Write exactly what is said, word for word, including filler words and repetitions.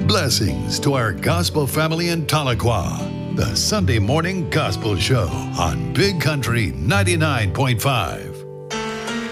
Blessings to our gospel family in Tahlequah. The Sunday Morning Gospel Show on Big Country ninety-nine point five.